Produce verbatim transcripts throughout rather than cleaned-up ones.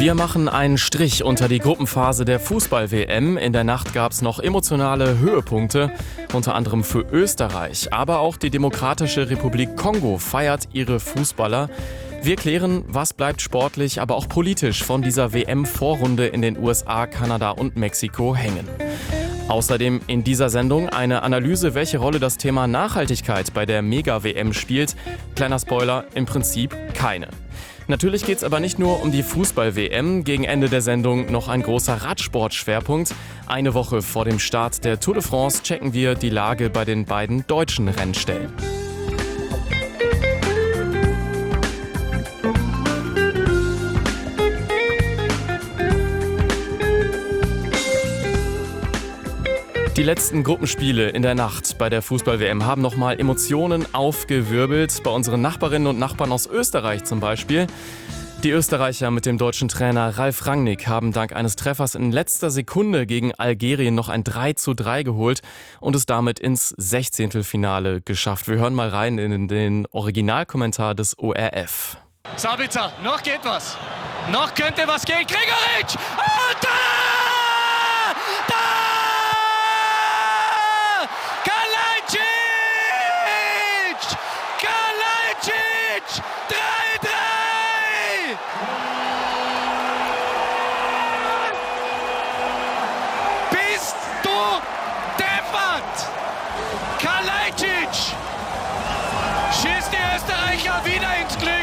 Wir machen einen Strich unter die Gruppenphase der Fußball-W M. In der Nacht gab es noch emotionale Höhepunkte, unter anderem für Österreich. Aber auch die Demokratische Republik Kongo feiert ihre Fußballer. Wir klären, was bleibt sportlich, aber auch politisch von dieser W M-Vorrunde in den U S A, Kanada und Mexiko hängen. Außerdem in dieser Sendung eine Analyse, welche Rolle das Thema Nachhaltigkeit bei der Mega-W M spielt. Kleiner Spoiler, im Prinzip keine. Natürlich geht es aber nicht nur um die Fußball-W M. Gegen Ende der Sendung noch ein großer Radsport-Schwerpunkt. Eine Woche vor dem Start der Tour de France checken wir die Lage bei den beiden deutschen Rennstellen. Die letzten Gruppenspiele in der Nacht bei der Fußball-W M haben nochmal Emotionen aufgewirbelt. Bei unseren Nachbarinnen und Nachbarn aus Österreich zum Beispiel. Die Österreicher mit dem deutschen Trainer Ralf Rangnick haben dank eines Treffers in letzter Sekunde gegen Algerien noch ein drei zu drei geholt und es damit ins Sechzehntelfinale geschafft. Wir hören mal rein in den Originalkommentar des O R F. Sabitzer, noch geht was. Noch könnte was gehen. Gregoritsch! Und da! Da! Kalajdzic! Kalajdzic! drei drei! Bist du deppert? Kalajdzic! Schießt die Österreicher wieder ins Glück!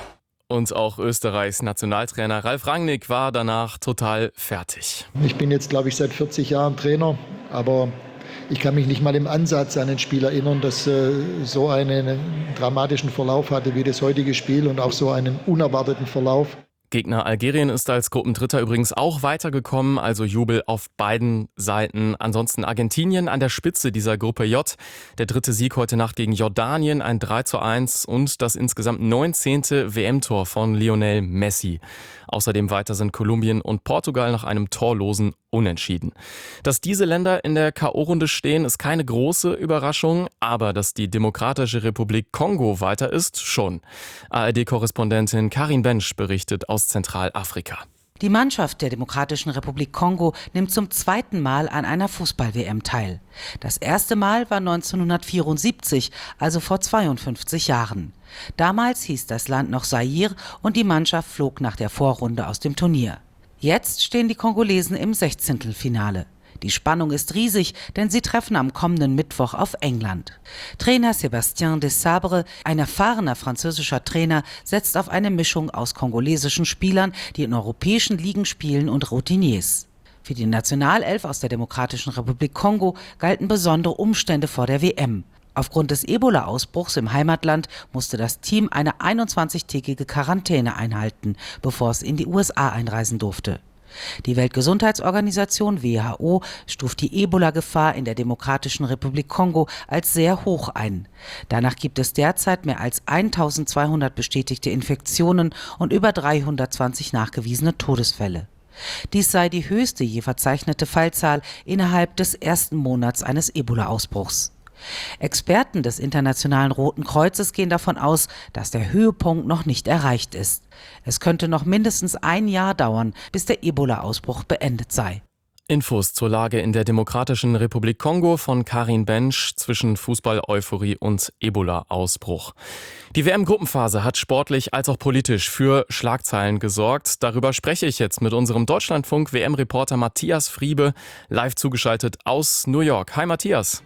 Und auch Österreichs Nationaltrainer Ralf Rangnick war danach total fertig. Ich bin jetzt, glaube ich, seit vierzig Jahren Trainer, aber ich kann mich nicht mal im Ansatz an ein Spiel erinnern, das äh, so einen dramatischen Verlauf hatte wie das heutige Spiel und auch so einen unerwarteten Verlauf. Gegner Algerien ist als Gruppendritter übrigens auch weitergekommen, also Jubel auf beiden Seiten. Ansonsten Argentinien an der Spitze dieser Gruppe J. Der dritte Sieg heute Nacht gegen Jordanien, ein drei zu eins und das insgesamt neunzehnte W M-Tor von Lionel Messi. Außerdem weiter sind Kolumbien und Portugal nach einem torlosen Unentschieden. Dass diese Länder in der K O-Runde stehen, ist keine große Überraschung, aber dass die Demokratische Republik Kongo weiter ist, schon. A R D-Korrespondentin Karin Bensch berichtet aus Zentralafrika. Die Mannschaft der Demokratischen Republik Kongo nimmt zum zweiten Mal an einer Fußball-W M teil. Das erste Mal war neunzehnhundertvierundsiebzig, also vor zweiundfünfzig Jahren. Damals hieß das Land noch Zaire und die Mannschaft flog nach der Vorrunde aus dem Turnier. Jetzt stehen die Kongolesen im Sechzehntelfinale. Die Spannung ist riesig, denn sie treffen am kommenden Mittwoch auf England. Trainer Sébastien Desabre, ein erfahrener französischer Trainer, setzt auf eine Mischung aus kongolesischen Spielern, die in europäischen Ligen spielen, und Routiniers. Für die Nationalelf aus der Demokratischen Republik Kongo galten besondere Umstände vor der W M. Aufgrund des Ebola-Ausbruchs im Heimatland musste das Team eine einundzwanzigtägige Quarantäne einhalten, bevor es in die U S A einreisen durfte. Die Weltgesundheitsorganisation W H O stuft die Ebola-Gefahr in der Demokratischen Republik Kongo als sehr hoch ein. Danach gibt es derzeit mehr als eintausendzweihundert bestätigte Infektionen und über dreihundertzwanzig nachgewiesene Todesfälle. Dies sei die höchste je verzeichnete Fallzahl innerhalb des ersten Monats eines Ebola-Ausbruchs. Experten des Internationalen Roten Kreuzes gehen davon aus, dass der Höhepunkt noch nicht erreicht ist. Es könnte noch mindestens ein Jahr dauern, bis der Ebola-Ausbruch beendet sei. Infos zur Lage in der Demokratischen Republik Kongo von Karin Bensch zwischen Fußball-Euphorie und Ebola-Ausbruch. Die W M-Gruppenphase hat sportlich als auch politisch für Schlagzeilen gesorgt. Darüber spreche ich jetzt mit unserem Deutschlandfunk-W M-Reporter Matthias Friebe, live zugeschaltet aus New York. Hi Matthias.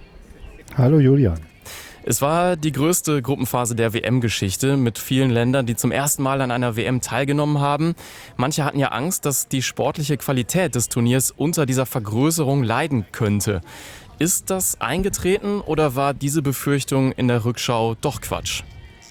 Hallo Julian. Es war die größte Gruppenphase der W M-Geschichte mit vielen Ländern, die zum ersten Mal an einer W M teilgenommen haben. Manche hatten ja Angst, dass die sportliche Qualität des Turniers unter dieser Vergrößerung leiden könnte. Ist das eingetreten oder war diese Befürchtung in der Rückschau doch Quatsch?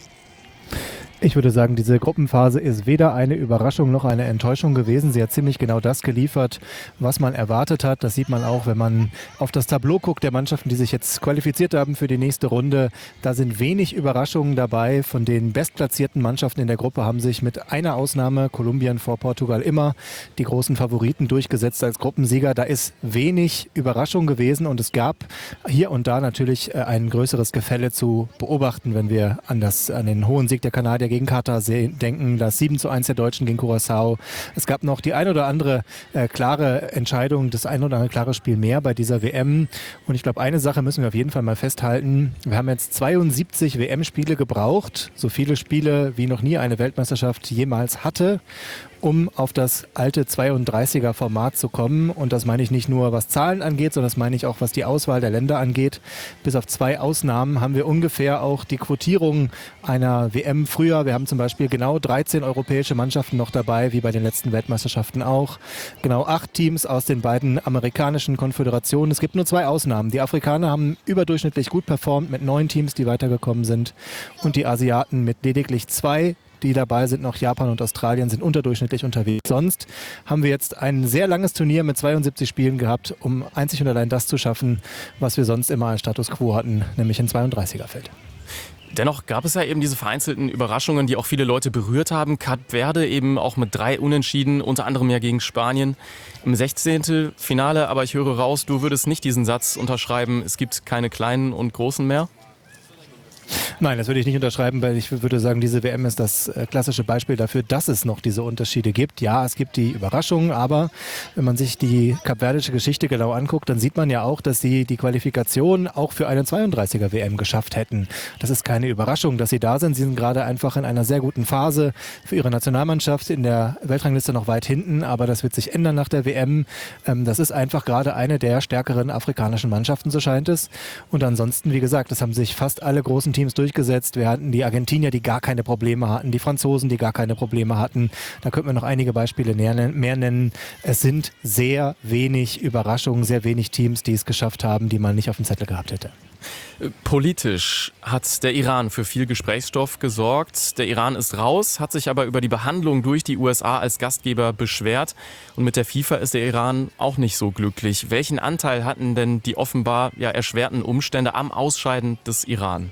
Ich würde sagen, diese Gruppenphase ist weder eine Überraschung noch eine Enttäuschung gewesen. Sie hat ziemlich genau das geliefert, was man erwartet hat. Das sieht man auch, wenn man auf das Tableau guckt der Mannschaften, die sich jetzt qualifiziert haben für die nächste Runde. Da sind wenig Überraschungen dabei. Von den bestplatzierten Mannschaften in der Gruppe haben sich mit einer Ausnahme, Kolumbien vor Portugal, immer die großen Favoriten durchgesetzt als Gruppensieger. Da ist wenig Überraschung gewesen und es gab hier und da natürlich ein größeres Gefälle zu beobachten, wenn wir an, das, an den hohen Sieg der Kanadier gegen Katar denken, das sieben zu eins der Deutschen gegen Curaçao. Es gab noch die ein oder andere äh, klare Entscheidung, das ein oder andere klare Spiel mehr bei dieser W M. Und ich glaube, eine Sache müssen wir auf jeden Fall mal festhalten. Wir haben jetzt zweiundsiebzig W M-Spiele gebraucht, so viele Spiele wie noch nie eine Weltmeisterschaft jemals hatte, um auf das alte zweiunddreißiger-Format zu kommen. Und das meine ich nicht nur, was Zahlen angeht, sondern das meine ich auch, was die Auswahl der Länder angeht. Bis auf zwei Ausnahmen haben wir ungefähr auch die Quotierung einer W M früher. Wir haben zum Beispiel genau dreizehn europäische Mannschaften noch dabei, wie bei den letzten Weltmeisterschaften auch. Genau acht Teams aus den beiden amerikanischen Konföderationen. Es gibt nur zwei Ausnahmen. Die Afrikaner haben überdurchschnittlich gut performt mit neun Teams, die weitergekommen sind. Und die Asiaten mit lediglich zwei, die dabei sind, noch Japan und Australien, sind unterdurchschnittlich unterwegs. Sonst haben wir jetzt ein sehr langes Turnier mit zweiundsiebzig Spielen gehabt, um einzig und allein das zu schaffen, was wir sonst immer als Status Quo hatten, nämlich ein zweiunddreißiger-Feld. Dennoch gab es ja eben diese vereinzelten Überraschungen, die auch viele Leute berührt haben. Kap Verde eben auch mit drei Unentschieden, unter anderem ja gegen Spanien im sechzehnten Finale. Aber ich höre raus, du würdest nicht diesen Satz unterschreiben, es gibt keine kleinen und großen mehr? Nein, das würde ich nicht unterschreiben, weil ich würde sagen, diese W M ist das klassische Beispiel dafür, dass es noch diese Unterschiede gibt. Ja, es gibt die Überraschungen, aber wenn man sich die kapverdische Geschichte genau anguckt, dann sieht man ja auch, dass sie die Qualifikation auch für eine zweiunddreißiger-W M geschafft hätten. Das ist keine Überraschung, dass sie da sind. Sie sind gerade einfach in einer sehr guten Phase für ihre Nationalmannschaft, in der Weltrangliste noch weit hinten, aber das wird sich ändern nach der W M. Das ist einfach gerade eine der stärkeren afrikanischen Mannschaften, so scheint es. Und ansonsten, wie gesagt, es haben sich fast alle großen Teams durchgesetzt. Wir hatten die Argentinier, die gar keine Probleme hatten, die Franzosen, die gar keine Probleme hatten. Da könnten wir noch einige Beispiele mehr nennen. Es sind sehr wenig Überraschungen, sehr wenig Teams, die es geschafft haben, die man nicht auf dem Zettel gehabt hätte. Politisch hat der Iran für viel Gesprächsstoff gesorgt. Der Iran ist raus, hat sich aber über die Behandlung durch die U S A als Gastgeber beschwert. Und mit der FIFA ist der Iran auch nicht so glücklich. Welchen Anteil hatten denn die offenbar ja erschwerten Umstände am Ausscheiden des Iran?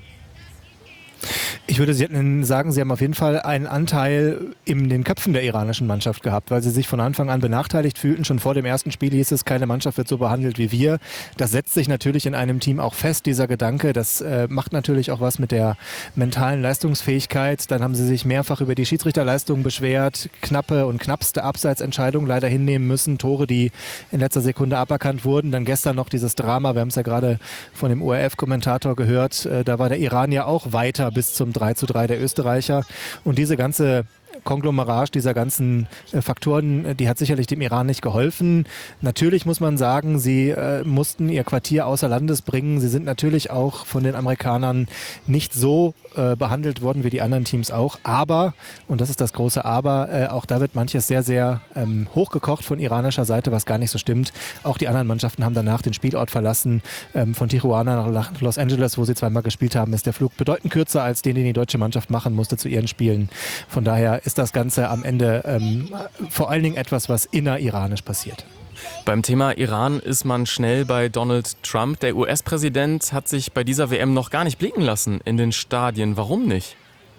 Ich würde sagen, sie haben auf jeden Fall einen Anteil in den Köpfen der iranischen Mannschaft gehabt, weil sie sich von Anfang an benachteiligt fühlten. Schon vor dem ersten Spiel hieß es, keine Mannschaft wird so behandelt wie wir. Das setzt sich natürlich in einem Team auch fest, dieser Gedanke. Das äh, macht natürlich auch was mit der mentalen Leistungsfähigkeit. Dann haben sie sich mehrfach über die Schiedsrichterleistung beschwert, knappe und knappste Abseitsentscheidungen leider hinnehmen müssen, Tore, die in letzter Sekunde aberkannt wurden. Dann gestern noch dieses Drama, wir haben es ja gerade von dem O R F-Kommentator gehört, äh, da war der Iran ja auch weiter bis zum drei zu drei der Österreicher. Und diese ganze Konglomerat dieser ganzen äh, Faktoren, die hat sicherlich dem Iran nicht geholfen. Natürlich muss man sagen, sie äh, mussten ihr Quartier außer Landes bringen. Sie sind natürlich auch von den Amerikanern nicht so äh, behandelt worden wie die anderen Teams auch. Aber, und das ist das große Aber, äh, auch da wird manches sehr, sehr ähm, hochgekocht von iranischer Seite, was gar nicht so stimmt. Auch die anderen Mannschaften haben danach den Spielort verlassen. Ähm, von Tijuana nach Los Angeles, wo sie zweimal gespielt haben, ist der Flug bedeutend kürzer als den, den die deutsche Mannschaft machen musste zu ihren Spielen. Von daher ist das Ganze am Ende ähm, vor allen Dingen etwas, was inneriranisch passiert. Beim Thema Iran ist man schnell bei Donald Trump. Der U S-Präsident hat sich bei dieser W M noch gar nicht blicken lassen in den Stadien. Warum nicht?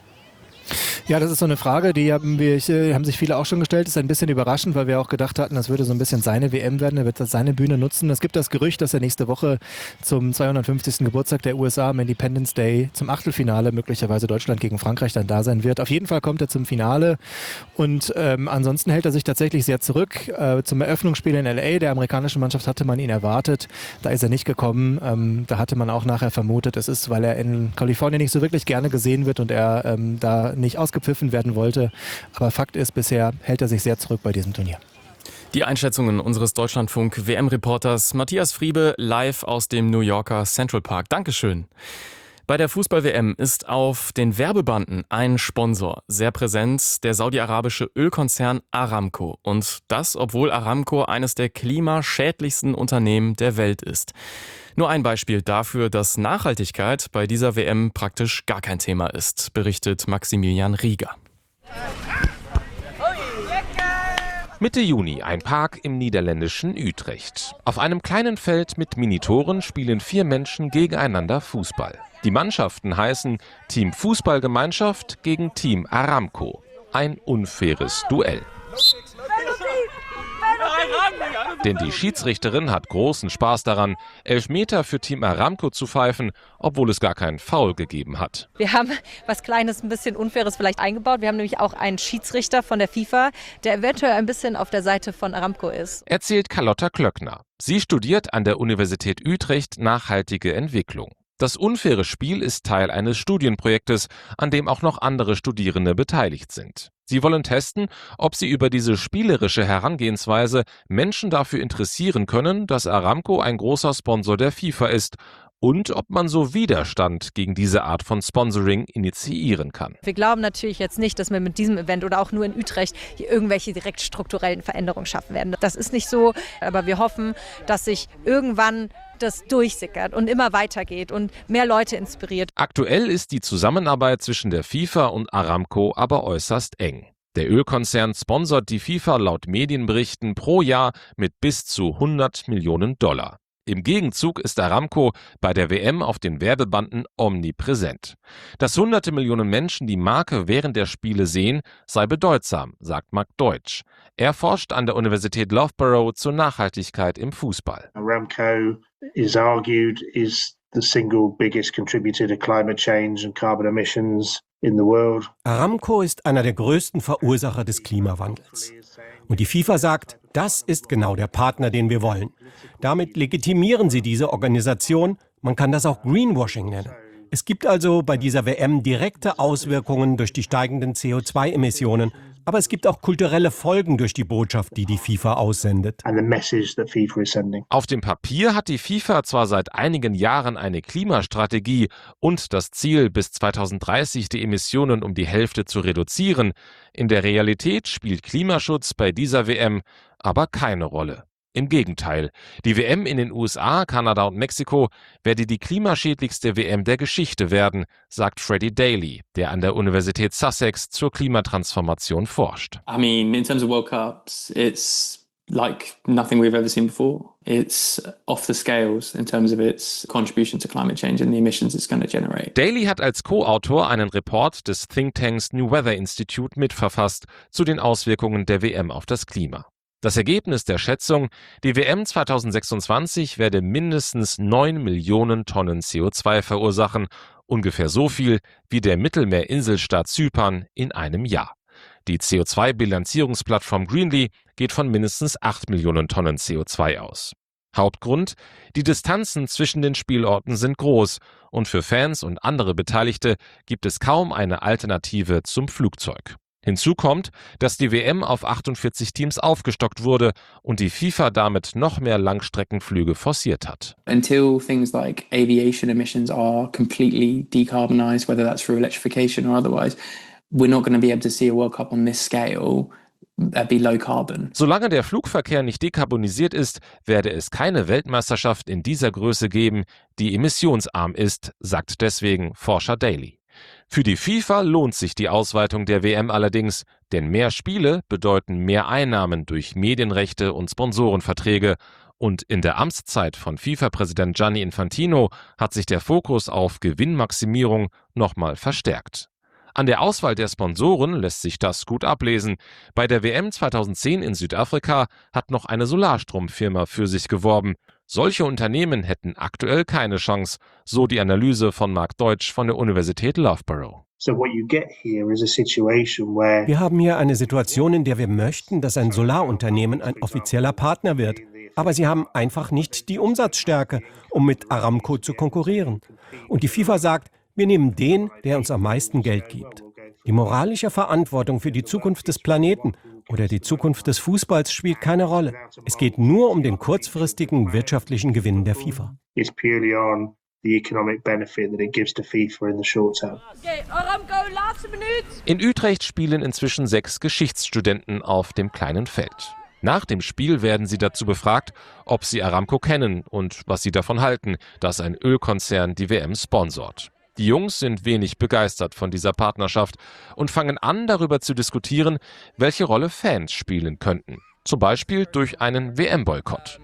Ja, das ist so eine Frage, die haben, wir, haben sich viele auch schon gestellt. Das ist ein bisschen überraschend, weil wir auch gedacht hatten, das würde so ein bisschen seine W M werden. Er wird seine Bühne nutzen. Es gibt das Gerücht, dass er nächste Woche zum zweihundertfünfzigsten Geburtstag der U S A am Independence Day zum Achtelfinale möglicherweise Deutschland gegen Frankreich dann da sein wird. Auf jeden Fall kommt er zum Finale und ähm, ansonsten hält er sich tatsächlich sehr zurück. Äh, zum Eröffnungsspiel in L A der amerikanischen Mannschaft hatte man ihn erwartet. Da ist er nicht gekommen. Ähm, da hatte man auch nachher vermutet, es ist, weil er in Kalifornien nicht so wirklich gerne gesehen wird und er ähm, da nicht ausgepfiffen werden wollte. Aber Fakt ist, bisher hält er sich sehr zurück bei diesem Turnier. Die Einschätzungen unseres Deutschlandfunk-W M-Reporters Matthias Friebe live aus dem New Yorker Central Park. Dankeschön. Bei der Fußball-W M ist auf den Werbebanden ein Sponsor sehr präsent, der saudi-arabische Ölkonzern Aramco. Und das, obwohl Aramco eines der klimaschädlichsten Unternehmen der Welt ist. Nur ein Beispiel dafür, dass Nachhaltigkeit bei dieser W M praktisch gar kein Thema ist, berichtet Maximilian Rieger. Mitte Juni, ein Park im niederländischen Utrecht. Auf einem kleinen Feld mit Minitoren spielen vier Menschen gegeneinander Fußball. Die Mannschaften heißen Team Fußballgemeinschaft gegen Team Aramco. Ein unfaires Duell. Denn die Schiedsrichterin hat großen Spaß daran, Elfmeter für Team Aramco zu pfeifen, obwohl es gar keinen Foul gegeben hat. Wir haben was Kleines, ein bisschen Unfaires vielleicht eingebaut. Wir haben nämlich auch einen Schiedsrichter von der FIFA, der eventuell ein bisschen auf der Seite von Aramco ist. Erzählt Carlotta Klöckner. Sie studiert an der Universität Utrecht nachhaltige Entwicklung. Das unfaire Spiel ist Teil eines Studienprojektes, an dem auch noch andere Studierende beteiligt sind. Sie wollen testen, ob sie über diese spielerische Herangehensweise Menschen dafür interessieren können, dass Aramco ein großer Sponsor der FIFA ist und ob man so Widerstand gegen diese Art von Sponsoring initiieren kann. Wir glauben natürlich jetzt nicht, dass wir mit diesem Event oder auch nur in Utrecht hier irgendwelche direkt strukturellen Veränderungen schaffen werden. Das ist nicht so, aber wir hoffen, dass sich irgendwann das durchsickert und immer weitergeht und mehr Leute inspiriert. Aktuell ist die Zusammenarbeit zwischen der FIFA und Aramco aber äußerst eng. Der Ölkonzern sponsert die FIFA laut Medienberichten pro Jahr mit bis zu hundert Millionen Dollar. Im Gegenzug ist Aramco bei der W M auf den Werbebanden omnipräsent. Dass hunderte Millionen Menschen die Marke während der Spiele sehen, sei bedeutsam, sagt Marc Deutsch. Er forscht an der Universität Loughborough zur Nachhaltigkeit im Fußball. Aramco is argued is the single biggest contributor to climate change and carbon emissions in the world. Aramco ist einer der größten Verursacher des Klimawandels. Und die FIFA sagt, das ist genau der Partner, den wir wollen. Damit legitimieren sie diese Organisation. Man kann das auch Greenwashing nennen. Es gibt also bei dieser W M direkte Auswirkungen durch die steigenden C O zwei Emissionen. Aber es gibt auch kulturelle Folgen durch die Botschaft, die die FIFA aussendet. And the message that FIFA is sending. Auf dem Papier hat die FIFA zwar seit einigen Jahren eine Klimastrategie und das Ziel, bis zweitausenddreißig die Emissionen um die Hälfte zu reduzieren. In der Realität spielt Klimaschutz bei dieser W M aber keine Rolle. Im Gegenteil, die W M in den U S A, Kanada und Mexiko werde die klimaschädlichste W M der Geschichte werden, sagt Freddie Daly, der an der Universität Sussex zur Klimatransformation forscht. I mean, in terms of World Cups, it's like nothing we've ever seen before. It's off the scales in terms of its contribution to climate change and the emissions it's going to generate. Daly hat als Co-Autor einen Report des Thinktanks New Weather Institute mitverfasst zu den Auswirkungen der W M auf das Klima. Das Ergebnis der Schätzung, die W M zweitausendsechsundzwanzig werde mindestens neun Millionen Tonnen C O zwei verursachen, ungefähr so viel wie der Mittelmeerinselstaat Zypern in einem Jahr. Die C O zwei Bilanzierungsplattform Greenly geht von mindestens acht Millionen Tonnen C O zwei aus. Hauptgrund: die Distanzen zwischen den Spielorten sind groß und für Fans und andere Beteiligte gibt es kaum eine Alternative zum Flugzeug. Hinzu kommt, dass die W M auf achtundvierzig Teams aufgestockt wurde und die FIFA damit noch mehr Langstreckenflüge forciert hat. Until things like aviation emissions are completely decarbonized, whether that's through electrification or otherwise, we're not going to be able to see a World Cup on this scale. Be low carbon. Solange der Flugverkehr nicht dekarbonisiert ist, werde es keine Weltmeisterschaft in dieser Größe geben, die emissionsarm ist, sagt deswegen Forscher Daly. Für die FIFA lohnt sich die Ausweitung der W M allerdings, denn mehr Spiele bedeuten mehr Einnahmen durch Medienrechte und Sponsorenverträge. Und in der Amtszeit von FIFA-Präsident Gianni Infantino hat sich der Fokus auf Gewinnmaximierung nochmal verstärkt. An der Auswahl der Sponsoren lässt sich das gut ablesen. Bei der W M zweitausendzehn in Südafrika hat noch eine Solarstromfirma für sich geworben. Solche Unternehmen hätten aktuell keine Chance, so die Analyse von Marc Deutsch von der Universität Loughborough. Wir haben hier eine Situation, in der wir möchten, dass ein Solarunternehmen ein offizieller Partner wird. Aber sie haben einfach nicht die Umsatzstärke, um mit Aramco zu konkurrieren. Und die FIFA sagt, wir nehmen den, der uns am meisten Geld gibt. Die moralische Verantwortung für die Zukunft des Planeten oder die Zukunft des Fußballs spielt keine Rolle. Es geht nur um den kurzfristigen wirtschaftlichen Gewinn der FIFA. In Utrecht spielen inzwischen sechs Geschichtsstudenten auf dem kleinen Feld. Nach dem Spiel werden sie dazu befragt, ob sie Aramco kennen und was sie davon halten, dass ein Ölkonzern die W M sponsort. Die Jungs sind wenig begeistert von dieser Partnerschaft und fangen an, darüber zu diskutieren, welche Rolle Fans spielen könnten. Zum Beispiel durch einen W M-Boykott.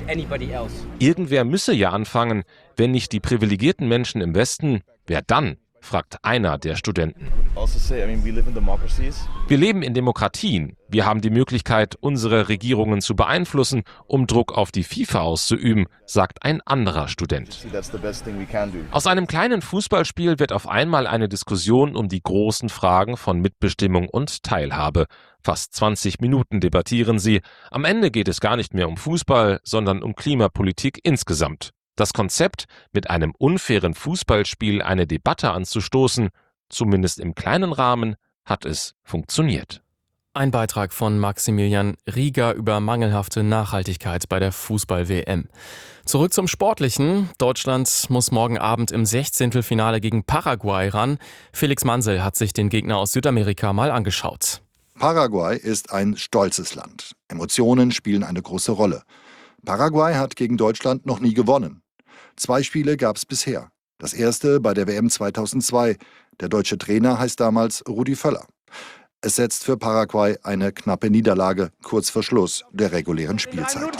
Irgendwer müsse ja anfangen. Wenn nicht die privilegierten Menschen im Westen, wer dann? fragt einer der Studenten. Wir leben in Demokratien. Wir haben die Möglichkeit, unsere Regierungen zu beeinflussen, um Druck auf die FIFA auszuüben, sagt ein anderer Student. Aus einem kleinen Fußballspiel wird auf einmal eine Diskussion um die großen Fragen von Mitbestimmung und Teilhabe. Fast zwanzig Minuten debattieren sie. Am Ende geht es gar nicht mehr um Fußball, sondern um Klimapolitik insgesamt. Das Konzept, mit einem unfairen Fußballspiel eine Debatte anzustoßen, zumindest im kleinen Rahmen, hat es funktioniert. Ein Beitrag von Maximilian Rieger über mangelhafte Nachhaltigkeit bei der Fußball-W M. Zurück zum Sportlichen. Deutschland muss morgen Abend im Sechzehntelfinale gegen Paraguay ran. Felix Mansel hat sich den Gegner aus Südamerika mal angeschaut. Paraguay ist ein stolzes Land. Emotionen spielen eine große Rolle. Paraguay hat gegen Deutschland noch nie gewonnen. Zwei Spiele gab es bisher. Das erste bei der W M zweitausendzwei. Der deutsche Trainer heißt damals Rudi Völler. Es setzt für Paraguay eine knappe Niederlage kurz vor Schluss der regulären Spielzeit.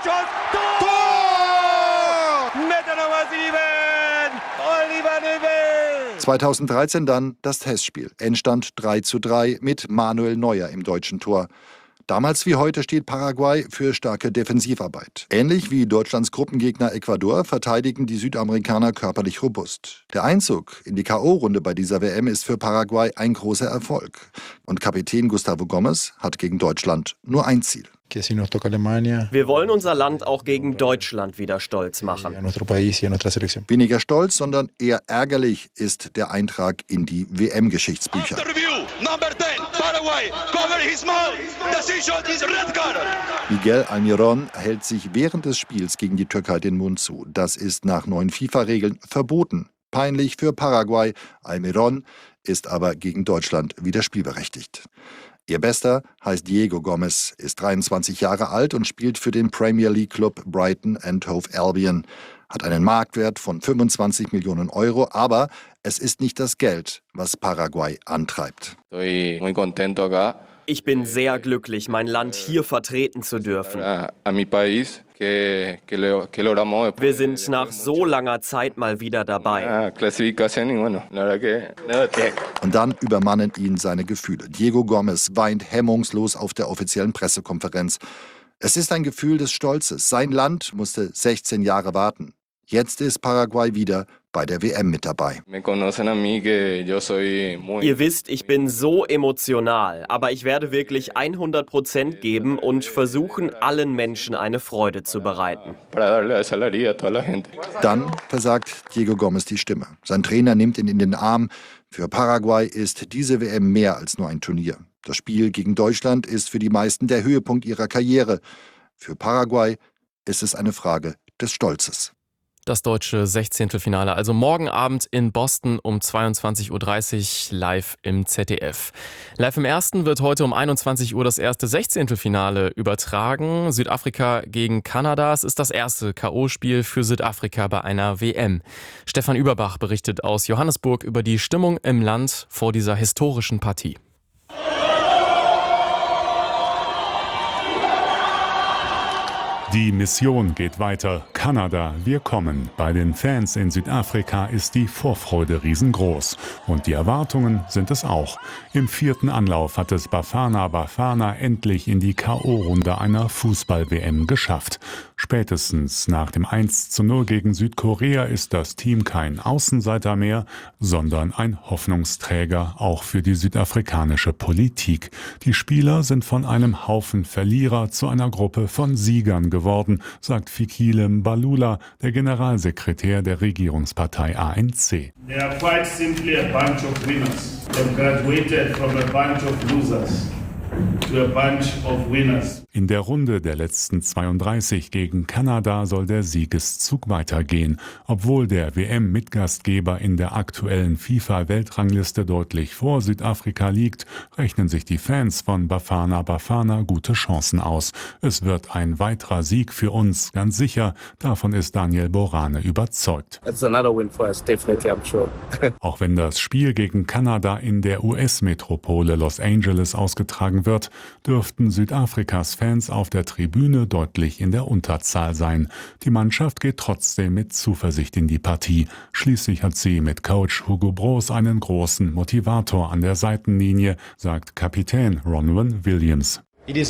zweitausenddreizehn dann das Testspiel. Endstand drei zu drei mit Manuel Neuer im deutschen Tor. Damals wie heute steht Paraguay für starke Defensivarbeit. Ähnlich wie Deutschlands Gruppengegner Ecuador verteidigen die Südamerikaner körperlich robust. Der Einzug in die K O-Runde bei dieser W M ist für Paraguay ein großer Erfolg. Und Kapitän Gustavo Gomes hat gegen Deutschland nur ein Ziel. Wir wollen unser Land auch gegen Deutschland wieder stolz machen. Weniger stolz, sondern eher ärgerlich ist der Eintrag in die W M-Geschichtsbücher. Miguel Almirón hält sich während des Spiels gegen die Türkei den Mund zu. Das ist nach neuen FIFA-Regeln verboten. Peinlich für Paraguay. Almirón ist aber gegen Deutschland wieder spielberechtigt. Ihr Bester heißt Diego Gomes, ist dreiundzwanzig Jahre alt und spielt für den Premier League Club Brighton and Hove Albion. Hat einen Marktwert von fünfundzwanzig Millionen Euro, aber es ist nicht das Geld, was Paraguay antreibt. Ich bin sehr glücklich, mein Land hier vertreten zu dürfen. Wir sind nach so langer Zeit mal wieder dabei. Und dann übermannen ihn seine Gefühle. Diego Gomes weint hemmungslos auf der offiziellen Pressekonferenz. Es ist ein Gefühl des Stolzes. Sein Land musste sechzehn Jahre warten. Jetzt ist Paraguay wieder bei der W M mit dabei. Ihr wisst, ich bin so emotional, aber ich werde wirklich hundert Prozent geben und versuchen, allen Menschen eine Freude zu bereiten. Dann versagt Diego Gomes die Stimme. Sein Trainer nimmt ihn in den Arm. Für Paraguay ist diese W M mehr als nur ein Turnier. Das Spiel gegen Deutschland ist für die meisten der Höhepunkt ihrer Karriere. Für Paraguay ist es eine Frage des Stolzes. Das deutsche Sechzehntelfinale, also morgen Abend in Boston um zweiundzwanzig Uhr dreißig live im Z D F. Live im Ersten wird heute um einundzwanzig Uhr das erste Sechzehntelfinale übertragen. Südafrika gegen Kanada. Es ist das erste K O-Spiel für Südafrika bei einer W M. Stefan Überbach berichtet aus Johannesburg über die Stimmung im Land vor dieser historischen Partie. Die Mission geht weiter. Kanada, wir kommen. Bei den Fans in Südafrika ist die Vorfreude riesengroß. Und die Erwartungen sind es auch. Im vierten Anlauf hat es Bafana Bafana endlich in die K O-Runde einer Fußball-W M geschafft. Spätestens nach dem eins zu null gegen Südkorea ist das Team kein Außenseiter mehr, sondern ein Hoffnungsträger, auch für die südafrikanische Politik. Die Spieler sind von einem Haufen Verlierer zu einer Gruppe von Siegern geworden. geworden, sagt Fikile Mbalula, der Generalsekretär der Regierungspartei A N C. They are quite simply a bunch of winners. They've graduated from a bunch of losers to a bunch of winners. In der Runde der letzten zweiunddreißig gegen Kanada soll der Siegeszug weitergehen. Obwohl der W M-Mitgastgeber in der aktuellen FIFA-Weltrangliste deutlich vor Südafrika liegt, rechnen sich die Fans von Bafana Bafana gute Chancen aus. Es wird ein weiterer Sieg für uns, ganz sicher. Davon ist Daniel Borane überzeugt. It's another win for us, definitely, I'm sure. Auch wenn das Spiel gegen Kanada in der U S-Metropole Los Angeles ausgetragen wird, dürften Südafrikas Fans auf der Tribüne deutlich in der Unterzahl sein. Die Mannschaft geht trotzdem mit Zuversicht in die Partie. Schließlich hat sie mit Coach Hugo Broos einen großen Motivator an der Seitenlinie, sagt Kapitän Ronwen Williams.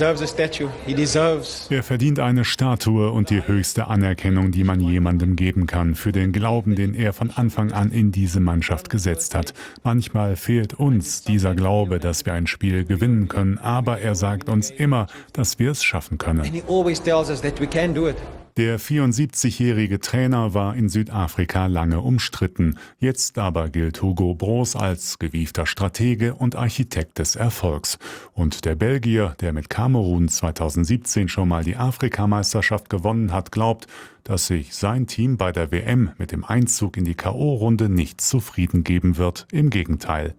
Er verdient eine Statue und die höchste Anerkennung, die man jemandem geben kann, für den Glauben, den er von Anfang an in diese Mannschaft gesetzt hat. Manchmal fehlt uns dieser Glaube, dass wir ein Spiel gewinnen können, aber er sagt uns immer, dass wir es schaffen können. Der vierundsiebzigjährige Trainer war in Südafrika lange umstritten. Jetzt aber gilt Hugo Broos als gewiefter Stratege und Architekt des Erfolgs. Und der Belgier, der mit Kamerun zweitausendsiebzehn schon mal die Afrikameisterschaft gewonnen hat, glaubt, dass sich sein Team bei der W M mit dem Einzug in die K O-Runde nicht zufrieden geben wird. Im Gegenteil.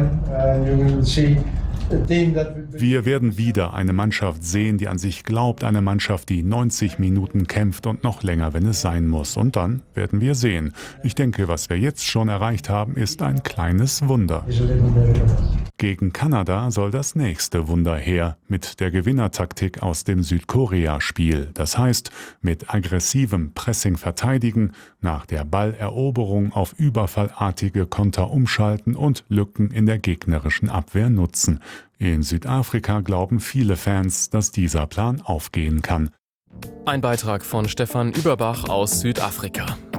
Wir werden wieder eine Mannschaft sehen, die an sich glaubt, eine Mannschaft, die neunzig Minuten kämpft und noch länger, wenn es sein muss. Und dann werden wir sehen. Ich denke, was wir jetzt schon erreicht haben, ist ein kleines Wunder. Gegen Kanada soll das nächste Wunder her, mit der Gewinnertaktik aus dem Südkorea-Spiel. Das heißt, mit aggressivem Pressing verteidigen, nach der Balleroberung auf überfallartige Konter umschalten und Lücken in der gegnerischen Abwehr nutzen. In Südafrika glauben viele Fans, dass dieser Plan aufgehen kann. Ein Beitrag von Stefan Überbach aus Südafrika.